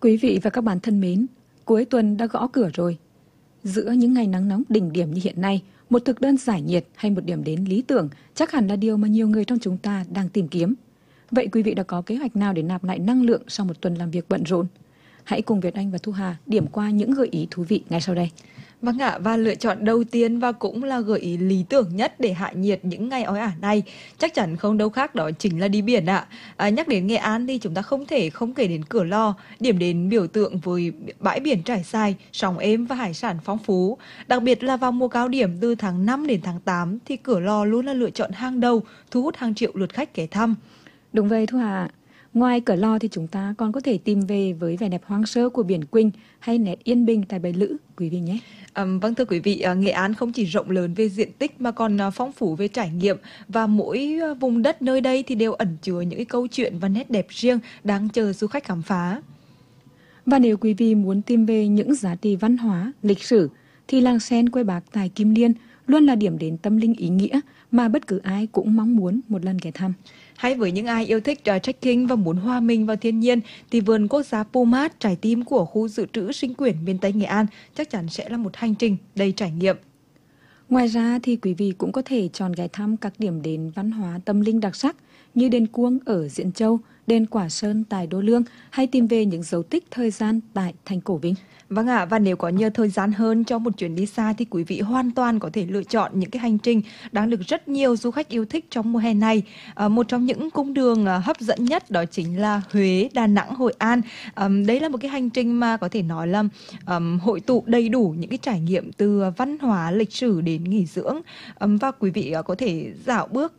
Quý vị và các bạn thân mến, cuối tuần đã gõ cửa rồi. Giữa những ngày nắng nóng đỉnh điểm như hiện nay, một thực đơn giải nhiệt hay một điểm đến lý tưởng chắc hẳn là điều mà nhiều người trong chúng ta đang tìm kiếm. Vậy quý vị đã có kế hoạch nào để nạp lại năng lượng sau một tuần làm việc bận rộn? Hãy cùng Việt Anh và Thu Hà điểm qua những gợi ý thú vị ngay sau đây. Vâng ạ, và lựa chọn đầu tiên và cũng là gợi ý lý tưởng nhất để hạ nhiệt những ngày oi ả này chắc chắn không đâu khác đó chính là đi biển ạ. Nhắc đến Nghệ An thì chúng ta không thể không kể đến Cửa Lò, điểm đến biểu tượng với bãi biển trải dài, sóng êm và hải sản phong phú. Đặc biệt là vào mùa cao điểm từ tháng 5 đến tháng 8 thì Cửa Lò luôn là lựa chọn hàng đầu, thu hút hàng triệu lượt khách ghé thăm. Đúng vậy Thu Hà. Ngoài Cửa Lò thì chúng ta còn có thể tìm về với vẻ đẹp hoang sơ của biển Quỳnh hay nét yên bình tại Bãi Lữ, quý vị nhé. Vâng thưa quý vị, Nghệ An không chỉ rộng lớn về diện tích mà còn phong phú về trải nghiệm, và mỗi vùng đất nơi đây thì đều ẩn chứa những cái câu chuyện và nét đẹp riêng đang chờ du khách khám phá. Và nếu quý vị muốn tìm về những giá trị văn hóa, lịch sử thì làng sen quê Bác tại Kim Liên luôn là điểm đến tâm linh ý nghĩa mà bất cứ ai cũng mong muốn một lần ghé thăm. Hay với những ai yêu thích trekking và muốn hòa mình vào thiên nhiên thì vườn quốc gia Pumat, trái tim của khu dự trữ sinh quyển miền Tây Nghệ An chắc chắn sẽ là một hành trình đầy trải nghiệm. Ngoài ra thì quý vị cũng có thể chọn ghé thăm các điểm đến văn hóa tâm linh đặc sắc như đền Cuông ở Diễn Châu, đền Quả Sơn tại Đô Lương hay tìm về những dấu tích thời gian tại thành Cổ Vinh. Vâng ạ, và nếu có nhiều thời gian hơn cho một chuyến đi xa thì quý vị hoàn toàn có thể lựa chọn những cái hành trình đang được rất nhiều du khách yêu thích trong mùa hè này. Một trong những cung đường hấp dẫn nhất đó chính là Huế, Đà Nẵng, Hội An. Đấy là một cái hành trình mà có thể nói là hội tụ đầy đủ những cái trải nghiệm từ văn hóa, lịch sử đến nghỉ dưỡng. Và quý vị có thể dạo bước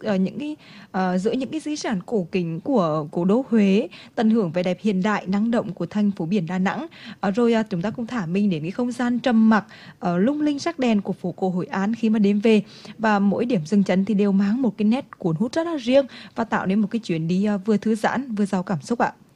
giữa những cái di sản cổ kính của cố đô Huế, tận hưởng vẻ đẹp hiện đại năng động của thành phố biển Đà Nẵng. Rồi chúng ta cũng thả mình đến cái không gian trầm mặc lung linh sắc đèn của phố cổ Hội An khi mà đêm về, và mỗi điểm dừng chân thì đều mang một cái nét cuốn hút rất là riêng và tạo nên một cái chuyến đi vừa thư giãn vừa giàu cảm xúc ạ.